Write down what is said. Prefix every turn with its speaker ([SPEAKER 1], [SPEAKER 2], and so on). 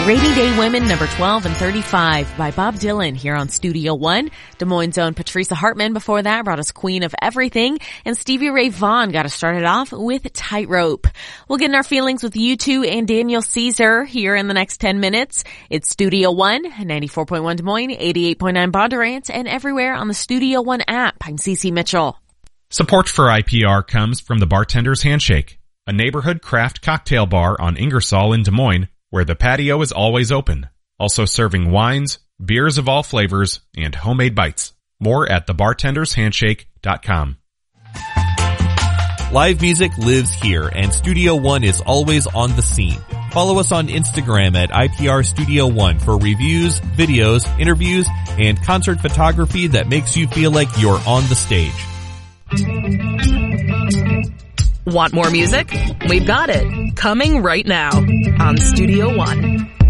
[SPEAKER 1] Rainy Day Women, number 12 and 35 by Bob Dylan here on Studio One. Des Moines' own Patricia Hartman before that brought us Queen of Everything, and Stevie Ray Vaughan got us started off with Tightrope. We'll get in our feelings with U2 and Daniel Caesar here in the next 10 minutes. It's Studio One, 94.1 Des Moines, 88.9 Bondurant, and everywhere on the Studio One app. I'm Cece Mitchell.
[SPEAKER 2] Support for IPR comes from the Bartender's Handshake, a neighborhood craft cocktail bar on Ingersoll in Des Moines, where the patio is always open. Also serving wines, beers of all flavors, and homemade bites. More at thebartendershandshake.com.
[SPEAKER 3] Live music lives here, and Studio One is always on the scene. Follow us on Instagram at IPR Studio One for reviews, videos, interviews, and concert photography that makes you feel like you're on the stage.
[SPEAKER 4] Want more music? We've got it. Coming right now on Studio One.